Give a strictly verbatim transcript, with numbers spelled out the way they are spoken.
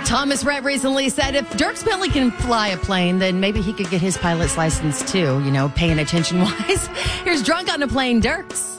Thomas Rhett recently said if Dierks Bentley can fly a plane, then maybe he could get his pilot's license too, you know, paying attention wise. Here's Drunk on a Plane, Dierks.